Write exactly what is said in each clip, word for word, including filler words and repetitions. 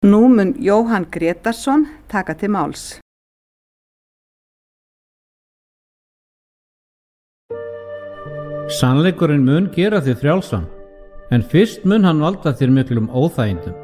Nú mun Jóhann Grétarsson taka til máls. Sannleikurinn mun gera þig frjálsan, en fyrst mun hann valda þér miklum óþægindum.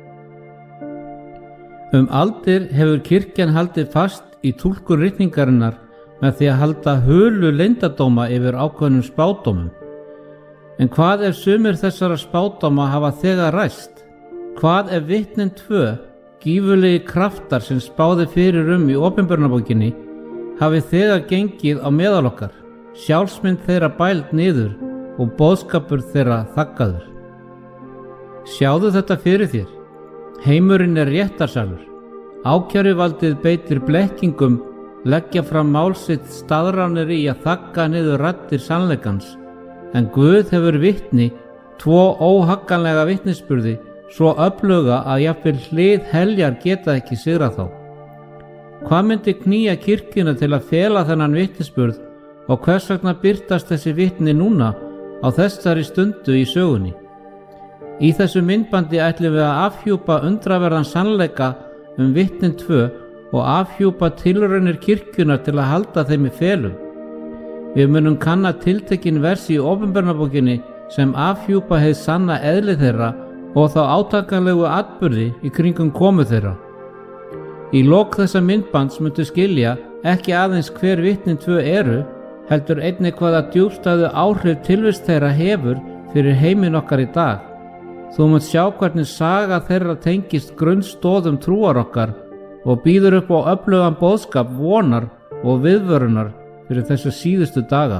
Um aldir hefur kirkjan haldið fast í túlkun ritningarinnar með því að halda hulu leyndardóma yfir ákveðnum spádómum. En hvað ef sumir þessara spádóma hafa þegar ræst? Hvað ef vitnin tvö, gífurlegi kraftar sem spáði fyrir um í opinberunarbókinni, hafi þegar gengið á meðal okkar, sjálfsmynd þeirra bæld niður og boðskapur þeirra þaggaður? Sjáðu þetta fyrir þér. Heimurinn er réttarsalur. Ákæruvaldið beitir blekkingum, leggja fram mál sitt staðránir í að þagga niður raddir sannleikans, en Guð hefur vitni, tvo óhagganlega vitnisburði, svo öfluga að jafnvel hlið heljar geta ekki sigrað þá. Hvað myndi knýja kirkjuna til að fela þennan vitnisburð og hvers vegna birtast þessi vitni núna á þessari stundu í sögunni? Í þessu myndbandi ætlum við að afhjúpa undraverðan sannleika um vitnin tvö og afhjúpa tilraunir kirkjunar til að halda þeim í felum. Við munum kanna tiltekin versi í opinberunarbókinni sem afhjúpa hið sanna eðli þeirra og þá átakanlegu atburði í kringum komu þeirra. Í lok þessa myndbands myndu skilja ekki aðeins hver vitnin tvö eru, heldur einnig hvaða djúpstæðu áhrif tilvist þeirra hefur fyrir heiminn okkar í dag. Þú munt sjá hvernig saga þeirra tengist grunnstoðum trúar okkar og býður upp á öflugan boðskap vonar og viðvörunar fyrir þessu síðustu daga.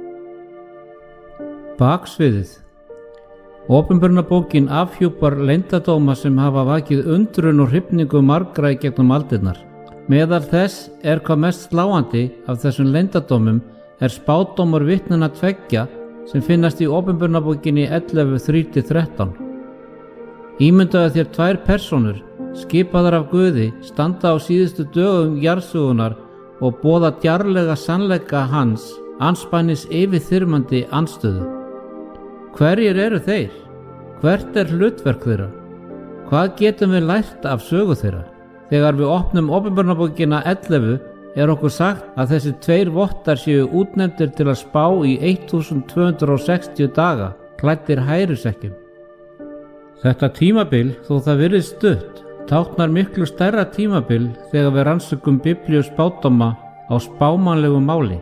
Baksviðið. Opinberunarbókin afhjúpar leyndardóma sem hafa vakið undrun og hrifningu margra í gegnum aldirnar. Meðal þess er hvað mest sláandi af þessum leyndardómum er spádómur vitnanna tveggja sem finnast í opinberunarbókinni ellefu þrjú til þrettán. Ímyndaðu þér tvær persónur, skipaðar af Guði, standa á síðustu dögum jarðsögunar og boða djarflega sannleika hans, andspænis yfirþyrmandi andstöðu. Hverjir eru þeir? Hvert er hlutverk þeirra? Hvað getum við lært af sögu þeirra? Þegar við opnum opinberunarbókina ellefu er okkur sagt að þessi tveir vottar séu útnefndir til að spá í þúsund tvö hundruð sextíu daga, klæddir hærusekkjum. Þetta tímabil, þó það virðist stutt, táknar miklu stærra tímabil þegar við rannsökum biblíu spádóma á spámannlegu máli.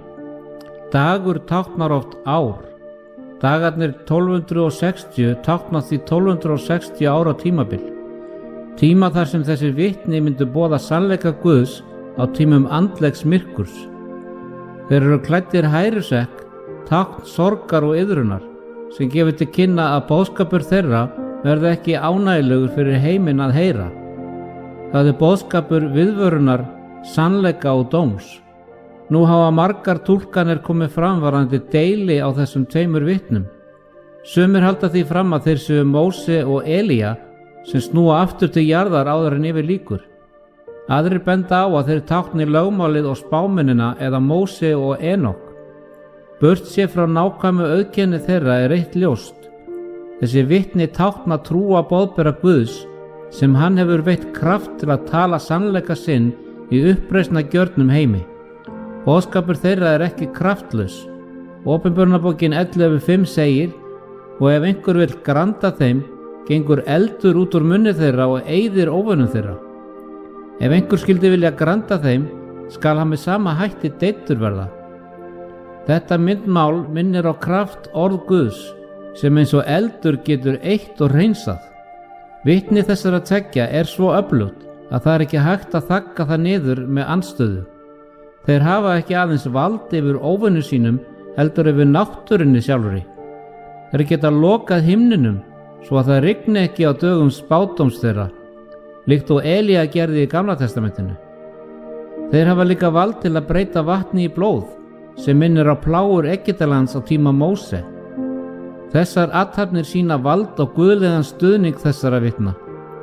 Dagur táknar oft ár. Dagarnir tólf hundruð sextíu tákna því tólf hundruð sextíu ára tímabil. Tíma þar sem þessi vitni myndu boða sannleika Guðs á tímum andlegs myrkurs. Þeir eru klæddir hærusekk, tákn sorgar og iðrunar, sem gefur til kynna að boðskapur þeirra verði ekki ánægilegur fyrir heiminn að heyra. Það er boðskapur viðvörunar, sannleika og dóms. Nú hafa margar túlkanir komið fram varðandi deili á þessum tveimur vitnum. Sumir halda því fram að þeir séu Móse og Elía sem snúa aftur til jarðar áður en yfir lýkur. Aðrir benda á að þeir tákni lögmálið og spámennina eða Móse og Enok. Burt sé frá nákvæmu auðkenni þeirra er eitt ljóst. Þessi vitni tákna trúa boðbera Guðs sem hann hefur veitt kraft til að tala sannleika sinn í uppreisna gjörnum heimi. Boðskapur þeirra er ekki kraftlaus. Opinberunarbókin ellefu fimm segir: og ef einhver vill granda þeim, gengur eldur út úr munni þeirra og eyðir óvinum þeirra. Ef einhver skyldi vilja granda þeim, skal hann með sama hætti deyddur verða. Þetta myndmál minnir á kraft orð Guðs, sem eins og eldur getur eytt og hreinsað. Vitni þessara tveggja er svo öflugt að það er ekki hægt að þagga það niður með andstöðu. Þeir hafa ekki aðeins vald yfir óvinnu sínum, heldur yfir náttúrunni sjálfri. Þeir geta lokað himninum svo að það rigni ekki á dögum spádóms þeirra, líkt og Elía gerði í Gamla testamentinu. Þeir hafa líka vald til að breyta vatni í blóð, sem minnir á plágur Egyptalands á tíma Móse. Þessar athafnir sína vald og guðlegan stuðning þessara vitna.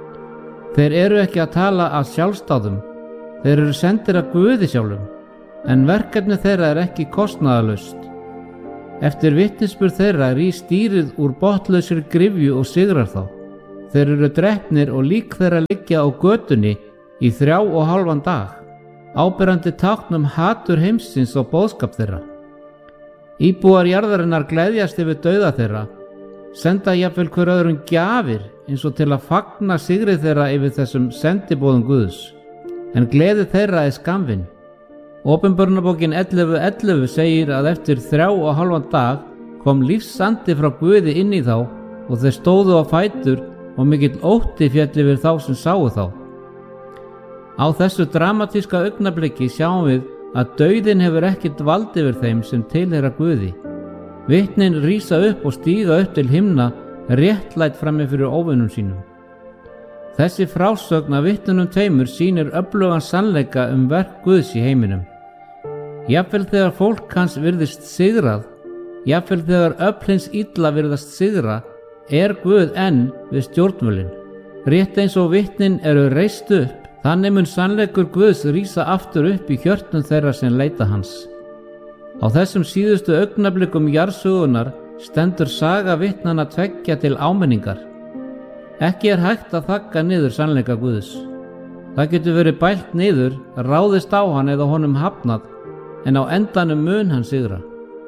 Þeir eru ekki að tala af sjálfsdáðum, þeir eru sendir af Guði sjálfum, en verkefni þeirra er ekki kostnaðarlaust. Eftir vitnisburð þeirra rís dýrið úr botnlausri gryfju og sigrar þá. þeir eru drepnir og lík þeirra liggja á götunni í þrjá og hálfan dag, áberandi tákn um hatur heimsins og boðskap þeirra. Íbúar jarðarinnar gleðjast yfir dauða þeirra, senda jafnvel hver öðrum gjafir eins og til að fagna sigri þeirra yfir þessum sendiboðum Guðs, en gleði þeirra er skammvinn. Opinberunarbókin ellefu ellefu segir að eftir þrjá og hálfan dag kom lífsandi frá Guði inn í þá og þeir stóðu á fætur og mikill ótti féll yfir þá sem sáu þá. Á þessu dramatíska augnabliki sjáum við að dauðinn hefur ekkert vald yfir þeim sem tilheyra Guði. Vitnin rísa upp og stíga upp til himna réttlætt frammi fyrir óvinum sínum. Þessi frásögn af vitnunum tveimur sýnir öflugan sannleika um verk Guðs í heiminum. Jafnvel þegar fólk hans virðist sigrað, jafnvel þegar öfl hins illa virðast sigra, er Guð enn við stjórnvölin. Rétt eins og vitnin eru reist upp, þannig mun sannleikur Guðs rísa aftur upp í hjörtum þeirra sem leita hans. Á þessum síðustu augnablikum jarðsögunar stendur saga vitnanna tveggja til áminningar. Ekki er hægt að þagga niður sannleika Guðs. Það getur verið bælt niður, ráðist á hann eða honum hafnað, en á endanum mun hann sigra.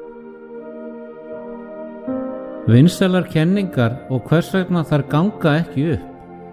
Vinsælar kenningar og hvers vegna þær ganga ekki upp.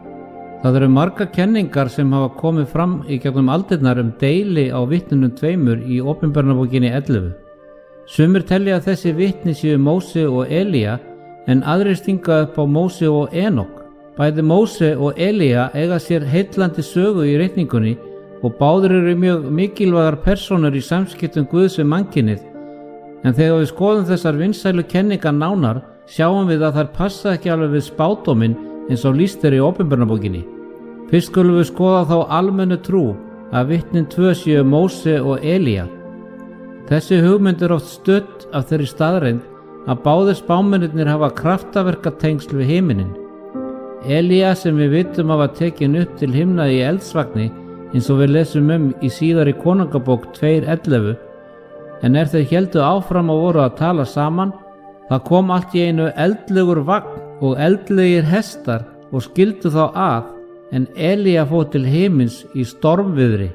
Það eru margar kenningar sem hafa komið fram í gegnum aldirnar um deili á vitnunum tveimur í Opinberunarbókinni ellefu. Sumir telja að þessi vitni séu Móse og Elía, en aðrir stinga upp á Móse og Enok. Bæði Móse og Elía eiga sér heillandi sögu í reikningunni og báðir eru mjög mikilvægar persónur í samskiptum Guðs við mannkynið, en þegar við skoðum þessar vinsælu kenningar nánar sjáum við að þær passa ekki alveg við spádóminn eins og lýst er í Opinberunarbókinni. Fyrst skulum við skoða þá almennu trú að vitnin tvö séu Móse og Elía. Þessi hugmynd er oft studd af þeirri staðreynd að báðir spámennirnir hafa kraftaverkatengsl við himinin. Elía sem við vitum hafa tekin upp til himna í eldsvagni eins og við lesum um í síðari konungabók tvö ellefu, en er þeir héldu áfram og voru að tala saman, það kom allt í einu eldlegur vagn og eldlegir hestar og skildu þá að, en Elía fór til himins í stormviðri.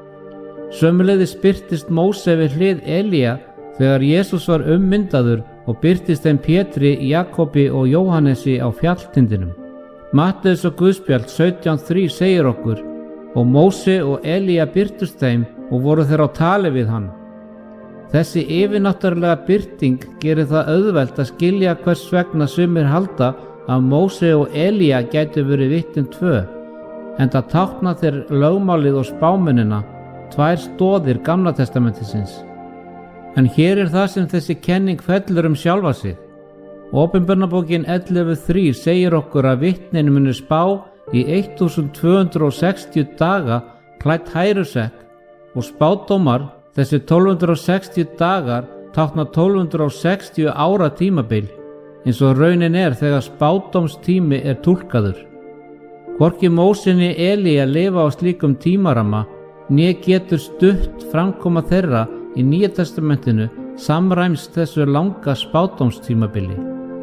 Sömuleiðis birtist Móse við hlið Elía þegar Jesús var ummyndaður og birtist þeim Pétri, Jakobi og Jóhannesi á fjalltindinum. Matteus og Guðspjall sautján þrjú segir okkur: og Móse og Elía birtust þeim og voru þeir á tali við hann. Þessi yfirnáttúrulega birting gerir það auðvelt að skilja hvers vegna sumir halda að Móse og Elía gætu verið vitnin tvö, enda tákna þeir lögmálið og spámennina, tvær stoðir Gamla testamentisins. En hér er það sem þessi kenning fellur um sjálfa sig. Opinberunarbókin ellefu þrjú segir okkur að vitnin muni spá í þúsund tvö hundruð sextíu daga klætt hærusekk, og spádómar, þessi tólf hundruð sextíu dagar, tákna tólf hundruð sextíu ára tímabil, eins og raunin er þegar spádómstími er túlkaður. Hvorki Móse né Elía lifa á slíkum tímaramma, né getur stutt framkoma þeirra í Nýja testamentinu samræmst þessu langa spádómstímabili.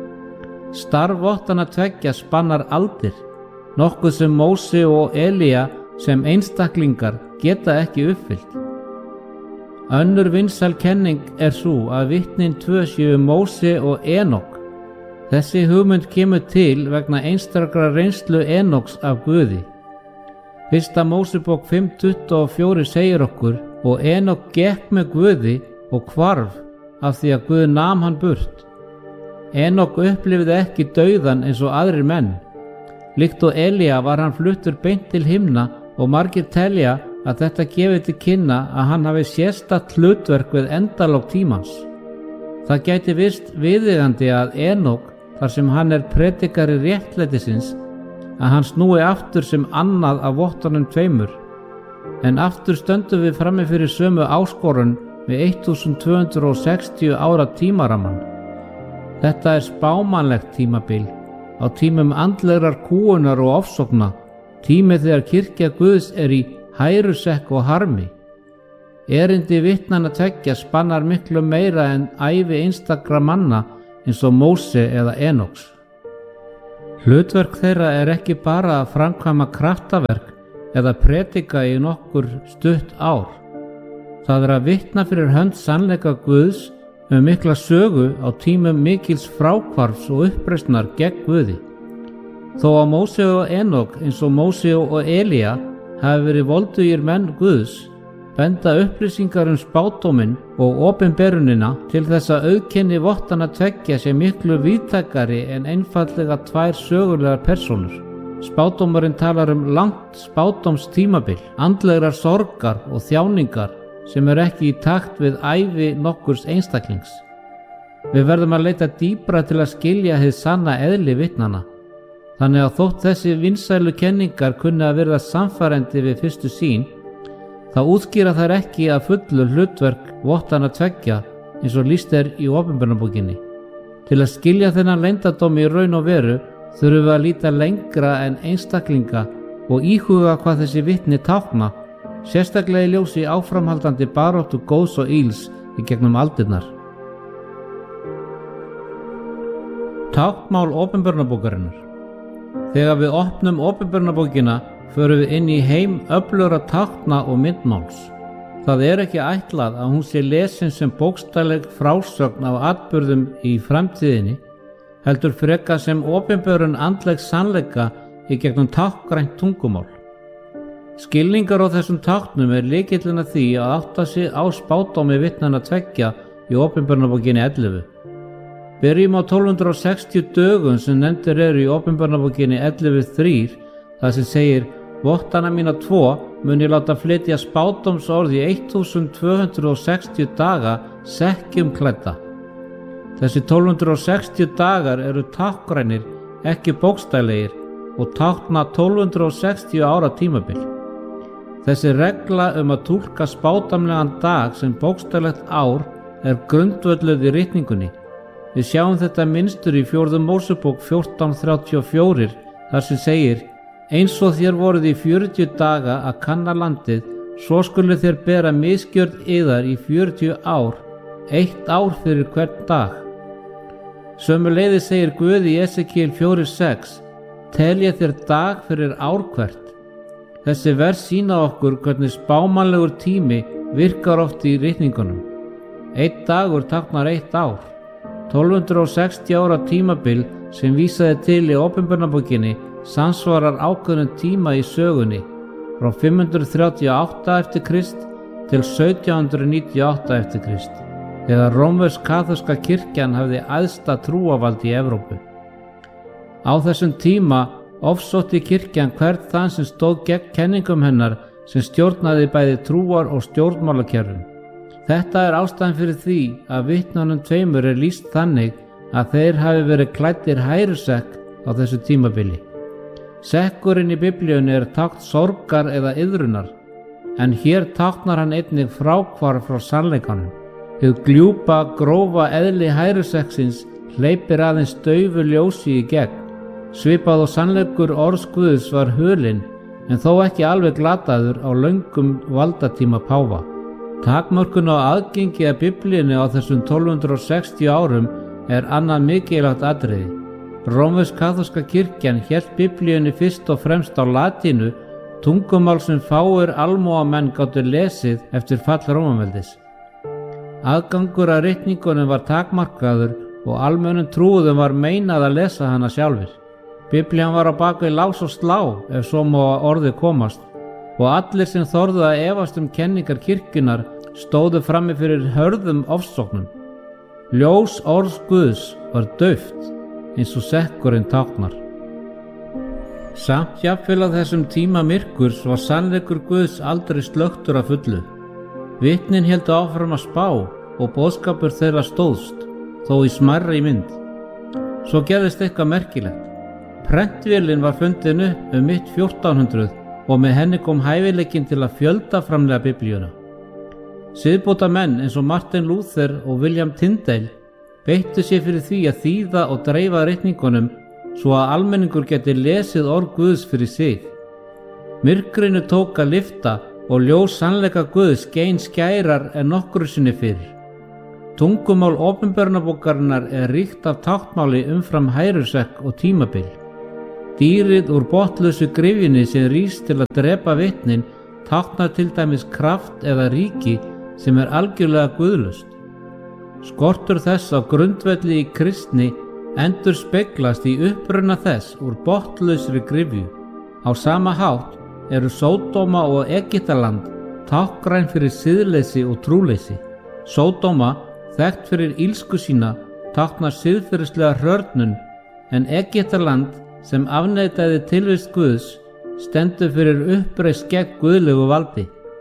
Starf vottanna tveggja spannar aldir, nokkuð sem Móse og Elía sem einstaklingar geta ekki uppfyllt. Önnur vinsæl kenning er sú að vitnin tvö séu Móse og Enok. Þessi hugmynd kemur til vegna einstakra reynslu Enoks af Guði. Fyrsta Mósebók fimm tuttugu og fjögur segir okkur: og Enok gekk með Guði og hvarf af því að Guð nam hann burt. Enok upplifði ekki dauðan eins og aðrir menn. Líkt og Elía var hann fluttur beint til himna og margir telja að þetta gefi til kynna að hann hafi sérstakt hlutverk við endalok tímans. Það gæti virst viðeigandi að Enok, þar sem hann er predikari réttlætisins, að hann snúi aftur sem annað af vottunum tveimur. En aftur stöndum við frammi fyrir sömu áskorun með þúsund tvö hundruð sextíu ára tímaraman. Þetta er spámannlegt tímabil, á tímum andlegrar kúunar og ofsókna, tími þegar kirkja Guðs er í hærusekk og harmi. Erindi vitnanna tveggja spannar miklu meira en ævi einstakra manna eins og Móse eða Enoks. Hlutverk þeirra er ekki bara að framkvæma kraftaverk eða predika í nokkur stutt ár. Það er að vitna fyrir hönd sannleika Guðs um mikla sögu á tímum mikils fráhvarfs og uppreisnar gegn Guði. Þó að Móse og Enok eins og Móse og Elía hafi verið voldugir menn Guðs, benda upplýsingar um spádóminn og opinberunina til þess að auðkenni vottana tveggja sé miklu víðtækari en einfaldlega tvær sögulegar persónur. Spádómurinn talar um langt spádómstímabil, andlegrar sorgar og þjáningar sem er ekki í takt við ævi nokkurs einstaklings. Við verðum að leita dýpra til að skilja hið sanna eðli vitnanna. Þannig að þótt þessi vinsælu kenningar kunni að verða sannfærandi við fyrstu sýn, þá útskýra þær ekki að fullu hlutverk vottana tveggja eins og lýst er í opinberunarbókinni. Til að skilja þennan leyndardóm í raun og veru þurfum við að líta lengra en einstaklinga og íhuga hvað þessi vitni tákna, sérstaklega í ljósi áframhaldandi baráttu góðs og ills í gegnum aldirnar. Táknmál opinberunarbókarinnar. Þegar við opnum opinberunarbókina förum við inn í heim öflugra tákna og myndmáls. Það er ekki ætlað að hún sé lesin sem bókstafleg frásögn af atburðum í framtíðinni, heldur frekar sem opinberun andleg sannleika í gegnum táknrænt tungumál. Skilningar á þessum táknum er lykillinn að því að átta sig á spádómi vitnanna tveggja í opinberunarbókinni ellefu. Byrjum á tólf hundruð sextíu dögum sem nefndir eru í opinberunarbókinni ellefu þrjú, þar sem segir: vottana mína tvo mun ég láta flytja spádómsorð í þúsund tvö hundruð sextíu daga sekkjum klædda. Þessi tólf hundruð sextíu dagar eru táknrænir, ekki bókstaflegir, og tákna tólf hundruð sextíu ára tímabil. Þessi regla um að túlka spádómlegan dag sem bókstaflegt ár er grundvölluð í ritningunni. Við sjáum þetta mynstur í fjórðu Mósebók fjórtán þrjátíu og fjögur, þar sem segir: eins og þér voruð í fjörutíu daga að kanna landið, svo skulu þér bera misgjörð yðar í fjörutíu ár, eitt ár fyrir hvern dag. Sömuleiðis segir Guð í Esekíel fjögur sex: telja þér dag fyrir ár hvert. Þessi vers sýna okkur hvernig spámanlegur tími virkar oft í ritningunum. Eitt dagur táknar eitt ár. tólf hundruð sextíu ára tímabil sem vísaði til í opinberunarbókinni samsvarar ákveðnum tíma í sögunni, frá fimm hundruð þrjátíu og átta eftir Krist til sautján hundruð níutíu og átta eftir Krist, þegar rómversk-kaþólska kirkjan hafði æðsta trúavald í Evrópu. Á þessum tíma ofsótti kirkjan hvern þann sem stóð gegn kenningum hennar sem stjórnaði bæði trúar og stjórnmálakerfum. Þetta er ástæðan fyrir því að vitnunum tveimur er lýst þannig að þeir hafi verið klæddir hærusekk á þessu tímabili. Sekkurinn í biblíunni er tákn sorgar eða iðrunar, en hér táknar hann einnig fráhvarf frá sannleikanum. Hið gljúpa, grófa eðli hærusekksins hleypir aðeins daufu ljósi í gegn. Svipað og sannleikur orðs Guðs var hulinn, en þó ekki alveg glataður á löngum valdatíma páfa. Takmörkun á aðgengi að biblíunni á þessum tólf hundruð sextíu árum er annað mikilvægt atriði. Rómversk-kaþólska kirkjan hélt biblíunni fyrst og fremst á latínu, tungumál sem fáir almúgamenn gátu lesið eftir fall Rómaveldis. Aðgangur að ritningunum var takmarkaður og almennum trúðum var meinað að lesa hana sjálfir. Biblían var á bakvið lás og slá, ef svo má orðið komast, og allir sem þorðu að efast um kenningar kirkjunnar stóðu frammi fyrir hörðum ofsóknum. Ljós orðs Guðs var dauft, eins og sekkurinn táknar. Samt jafnvel á þessum tíma myrkurs var sannleikur Guðs aldrei slökktur að fullu. Vitnin héldu áfram að spá og boðskapur þeirra stóðst, þó í smærri mynd. Svo gerðist eitthvað merkilegt. Prentvélin var fundin upp um mitt fjórtán hundruð og með henni kom hæfileikinn til að fjöldaframlega biblíuna. Siðbóta menn eins og Martin Luther og William Tyndale beittu sér fyrir því að þýða og dreifa ritningunum svo að almenningur geti lesið orð Guðs fyrir sig. Myrkrinu tók að lyfta og ljós sannleika Guðs skein skærar en nokkru sinni fyrir. Tungumál opinberunarbókarinnar er ríkt af táknmáli umfram hærusekk og tímabil. Dýrið úr botnlausu gryfjunni sem rís til að drepa vitnin táknar til dæmis kraft eða ríki sem er algjörlega guðlaust. Skortur þess á grundvelli í kristni endur speglast í uppruna þess úr botnlausri gryfju. Á sama hátt eru Sódóma og Egyptaland táknræn fyrir siðleysi og trúleysi. Sódóma, þekkt fyrir ílsku sína, táknar siðferðislega hrörnun, en Egyptaland sem afneitaði tilvist Guðs stendur fyrir uppreisn gegn guðlegu valdi.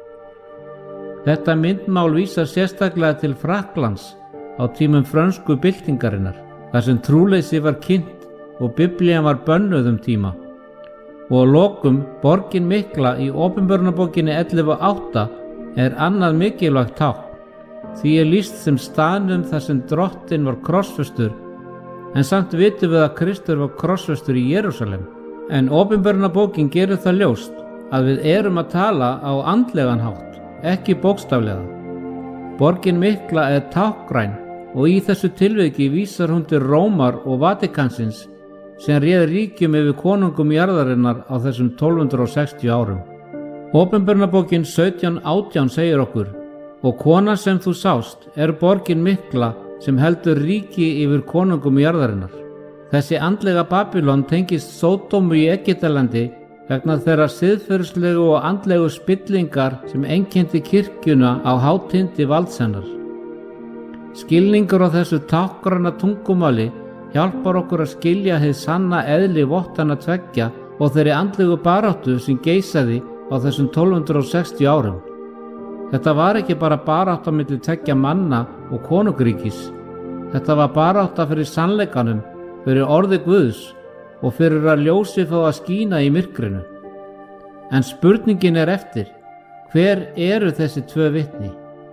Þetta myndmál vísar sérstaklega til Frakklands á tímum frönsku byltingarinnar, þar sem trúleysi var kynnt og Biblían var bönnuð um tíma. Og að lokum, borgin mikla í Opinberunarbókinni ellefu átta er annað mikilvægt tákn. Því er lýst sem staðnum þar sem drottinn var krossfestur, en samt vitum við að Kristur var krossfestur í Jerúsalem. En Opinberunarbókin gerir það ljóst að við erum að tala á andlegan hátt, ekki bókstaflega. Borgin mikla er táknræn og í þessu tilviki vísar hún til Rómar og Vatikansins sem réð ríkjum yfir konungum jarðarinnar á þessum tólf hundruð sextíu árum. Opinberunarbókin sautján átján segir okkur: og kona sem þú sást er borgin mikla sem heldur ríki yfir konungum jarðarinnar. Þessi andlega Babylon tengist Sódómu í Egyptalandi vegna þeirra siðferðislegu og andlegu spillingar sem einkenndi kirkjuna á hátindi valds hennar. Skilningur á þessu táknræna tungumáli hjálpar okkur að skilja hið sanna eðli vottana tveggja og þeirri andlegu baráttu sem geisaði á þessum tólf hundruð sextíu árum. Þetta var ekki bara barátta milli tveggja manna og konungríkis. Þetta var barátta fyrir sannleikanum, fyrir orði Guðs og fyrir að ljósið fá að skína í myrkrinu. En spurningin er eftir: hver eru þessi tvö vitni?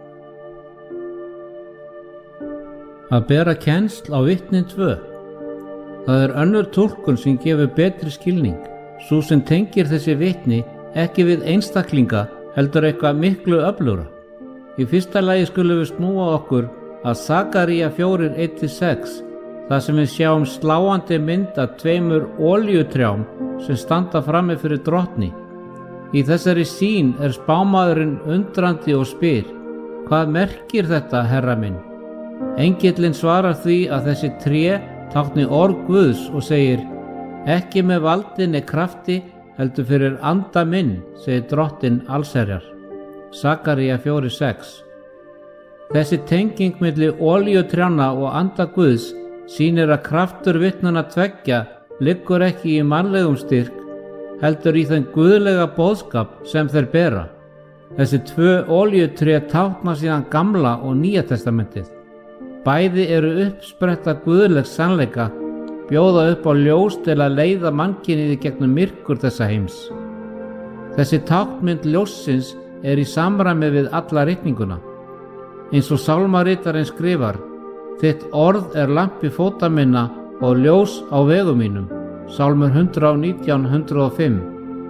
Að bera kennsl á vitnin tvö. Það er önnur túlkun sem gefur betri skilning, sú sem tengir þessi vitni ekki við einstaklinga heldur eitthvað miklu öflugra. Í fyrsta lagi skulum við snúa okkur að Sakaría fjórir eitt til sex, þar sem við sjáum sláandi mynd af tveimur olíutrjám sem standa frammi fyrir drottni. Í þessari sýn er spámaðurinn undrandi og spyr: hvað merkir þetta, herra minn? Engillinn svarar því að þessi tré tákni orð Guðs og segir: ekki með valdinni krafti heldur fyrir anda minn, segir drottinn allsherjar. Sakaría fjórir sex. Þessi tenging milli olíutrjána og anda Guðs sýnir að kraftur vitnanna tveggja liggur ekki í mannlegum styrk heldur í þeim guðlega boðskap sem þeir bera. Þessi tvö olíutré tákna síðan gamla og nýja testamentið. Bæði eru uppspretta guðlegs sannleika, bjóða upp á ljós til að leiða mannkynið í gegnum myrkur þessa heims. Þessi táknmynd ljóssins er í samræmi við alla ritninguna. Eins og sálmaritarinn skrifar: þitt orð er lampi fóta minna og ljós á vegum mínum. Sálmur hundrað og nítján hundrað og fimm.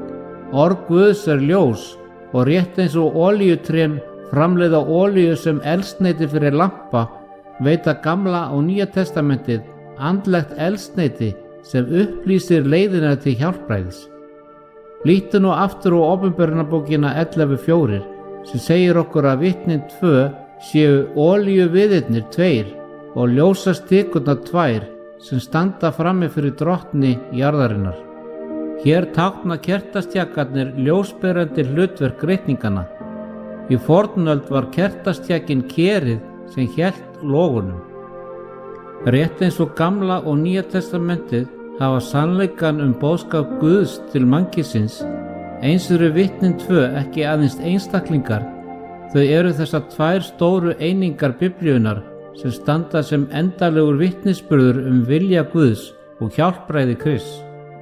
Orð Guðs er ljós og rétt eins og olíutrén framleiða olíu sem eldsneyti fyrir lampa, veita gamla og nýja testamentið andlegt eldsneyti sem upplýsir leiðina til hjálpræðis. Lítu nú aftur á Opinberunarbókina ellefu fjórir sem segir okkur að vitnin tvö séu olíuviðirnir tveir og ljósastikurnar tvær sem standa frammi fyrir drottni jarðarinnar. Hér tákna kertastjakarnir ljósberandi hlutverk ritninganna. Í fornöld var kertastjakin kerið sem hélt logunum. Rétt eins og gamla og nýja testamentið hafa sannleikan um boðskap Guðs til mannkynsins, eins eru vitnin tvö ekki aðeins einstaklingar, þau eru þessar tvær stóru einingar Biblíunnar sem standa sem endanlegur vitnisburður um vilja Guðs og hjálpræði Krists.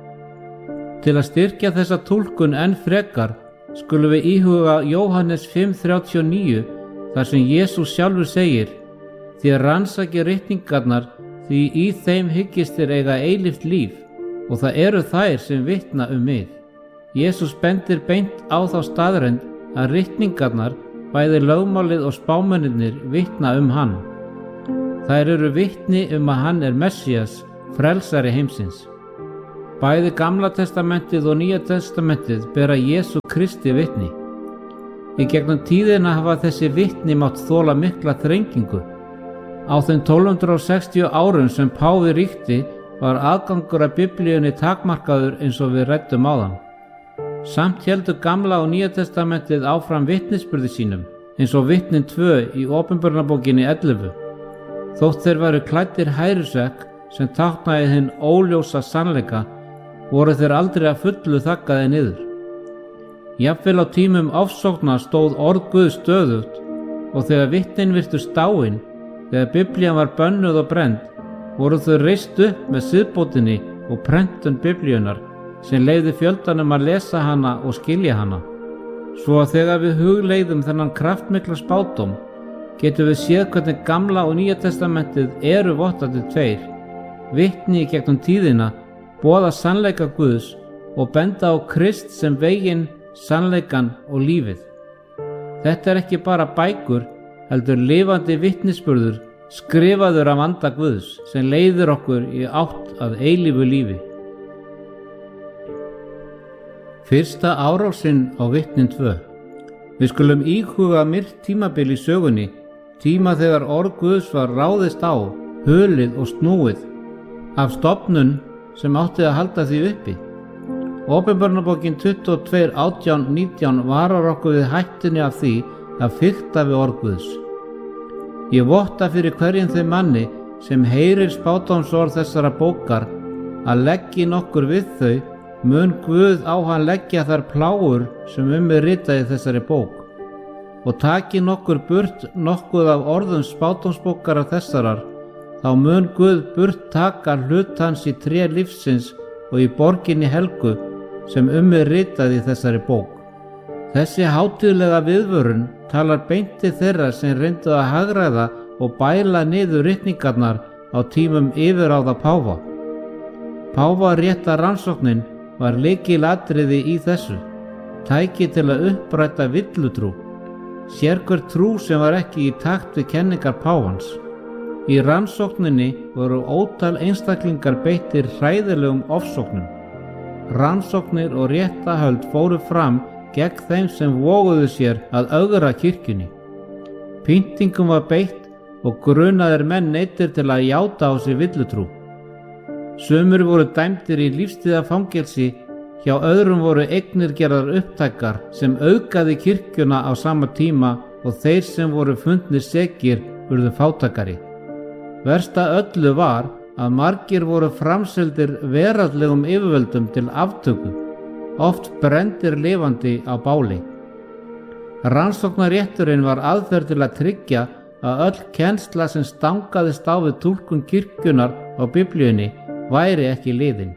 Til að styrkja þessa túlkun enn frekar skulum við íhuga Jóhannes fimm þrjátíu og níu þar sem Jesús sjálfur segir: þér rannsakið ritningarnar því í þeim hyggist þér eiga eilíft líf og það eru þær sem vitna um mig. Jesús bendir beint á þá staðreynd að ritningarnar, bæði lögmálið og spámennirnir, vitna um hann. Þær eru vitni um að hann er Messías, frelsari heimsins. Bæði Gamla testamentið og Nýja testamentið bera Jesú Kristi vitni. Í gegnum tíðina hafa þessi vitni mátt þola mikla þrengingu. Á þeim tólf hundruð sextíu árum sem páfi ríkti var aðgangur að Biblíunni takmarkaður eins og við ræddum áðan. Samt héldu Gamla og Nýja testamentið áfram vitnisburði sínum, eins og vitnin tvö í Opinberunarbókinni ellefu. Þótt þeir væru klæddir hærusvekk sem táknaði hinn óljósa sannleika, voru þeir aldrei að fullu þaggaði niður. Jafnvel á tímum ofsókna stóð orð Guðs stöðugt og þegar vitnin virtust dáin, þegar Biblían var bönnuð og brennd, voru þau reist upp með siðbótinni og prentun Biblíunar sem leyfði fjöldanum að lesa hana og skilja hana. Svo að þegar við hugleiðum þennan kraftmikla spádóm, getum við séð hvernig Gamla og Nýja testamentið eru vottandi tveir, vitni í gegnum tíðina, boða sannleika Guðs og benda á Krist sem veginn, sannleikan og lífið. Þetta er ekki bara bækur, heldur lifandi vitnisburður skrifaður af anda Guðs sem leiðir okkur í átt að eilífu lífi. Fyrsta árásinn á vitnin tvö. Við skulum íhuga myrkt tímabil í sögunni, tíma þegar orð Guðs var ráðist á, hulið og snúið af stofnun sem átti að halda því uppi. Opinberunarbókin tuttugu og tvö, átján, nítján varar okkur við hættunni af því að fikta við orð Guðs. Ég votta fyrir hverjum þeim manni sem heyrir spádómsorð þessara bókar að leggi nokkur við þau, mun Guð á hann leggja þær plágur sem um er ritað í þessari bók, og taki nokkur burt nokkuð af orðum spádómsbókara þessarar, þá mun Guð burt taka hlut hans í tré lífsins og í borginni helgu sem um er ritað í þessari bók. Þessi hátíðlega viðvörun talar beint til þeirra sem reyndu að hagræða og bæla niður ritningarnar á tímum yfirráða páfa. Páfarétta rannsóknin var lykilatriði í þessu, tæki til að uppræta villutrú, sérhver trú sem var ekki í takt við kenningar páfans. Í rannsókninni voru ótal einstaklingar beittir hræðilegum ofsóknum. Rannsóknir og réttahöld fóru fram gegn þeim sem voguðu sér að ögra kirkjunni. Pyntingum var beitt og grunaðir menn neyddir til að játa á sig villutrú. Sumir voru dæmdir í lífstíðarfangelsi, hjá öðrum voru eignir gerðar upptækar sem auðgaði kirkjuna á sama tíma og þeir sem voru fundnir sekir urðu fátækari. Versta öllu var að margir voru framseldir veraldlegum yfirvöldum til aftöku, oft brenndir lifandi á báli. Rannsóknarétturinn var aðferð til að tryggja að öll kennsla sem stangaðist á við túlkun kirkjunar á Biblíunni væri ekki liðin.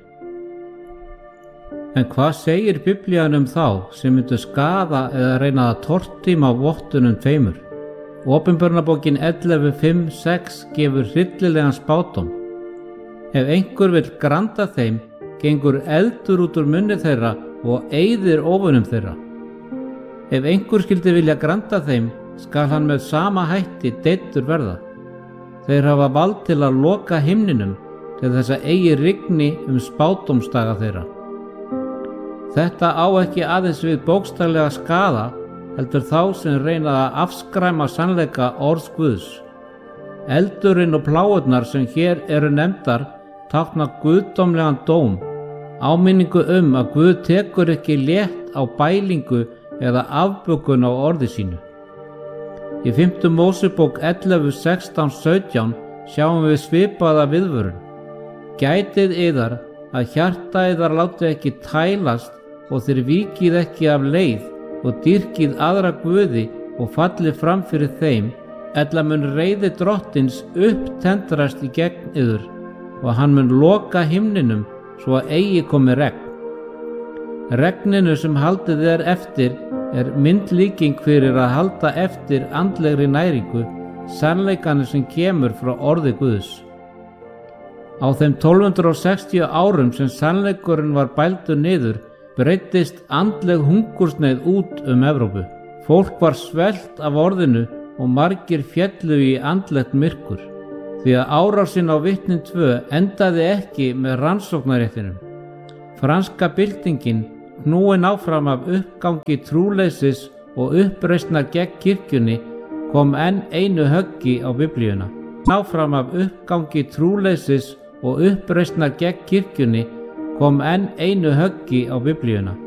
En hvað segir Biblían um þá sem myndu skaða eða reyna að tortíma vottunum tveimur? Opinberunarbókin ellefu, fimm, sex gefur hryllilegan spádóm. Ef einhver vill granda þeim, gengur eldur út úr munni þeirra og eyðir óvinum þeirra. Ef einhver skyldi vilja granda þeim, skal hann með sama hætti deyddur verða. Þeir hafa vald til að loka himninum til þess að eigi rigni um spádómsdaga þeirra. Þetta á ekki aðeins við bókstaflega skaða, heldur þá sem reynað að afskræma sannleika orðs Guðs. Eldurinn og pláurnar sem hér eru nefndar tákna guðdómlegan dóm, áminningu um að Guð tekur ekki létt á bælingu eða afbökun á orði sínu. Í fimmtu Mósebók ellefu, sextán, sautján sjáum við svipaða viðvörun. Gætið yðar að hjarta yðar láti ekki tælast og þér víkið ekki af leið og dýrkið aðra guði og fallið fram fyrir þeim, ella mun reiði drottins upptendrast í gegn yður og hann mun loka himninum svo að eigi komi regn. Regninu sem haldið er eftir er myndlíking fyrir að halda eftir andlegri næringu, sannleikanu sem kemur frá orði Guðs. Á þeim tólf hundruð sextíu árum sem sannleikurinn var bældur niður, breyttist andleg hungursneið út um Evrópu. Fólk var svelt af orðinu og margir féllu í andlegt myrkur, því að árásin á vitnin tvö endaði ekki með rannsóknaréttinum. Franska byltingin, knúin áfram af uppgangi trúleysis og uppreisnar gegn kirkjunni, kom enn einu höggi á Biblíuna. Áfram af uppgangi trúleysis og uppreisnar gegn kirkjunni kom enn einu höggi á Biblíuna.